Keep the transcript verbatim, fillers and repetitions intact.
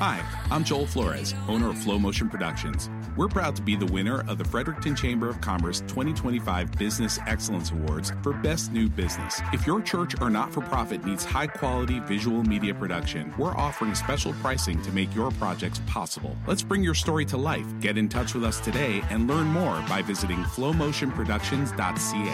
Hi, I'm Joel Flores, owner of Flow Motion Productions. We're proud to be the winner of the Fredericton Chamber of Commerce twenty twenty-five Business Excellence Awards for Best New Business. If your church or not-for-profit needs high-quality visual media production, we're offering special pricing to make your projects possible. Let's bring your story to life. Get in touch with us today and learn more by visiting flow motion productions dot c a.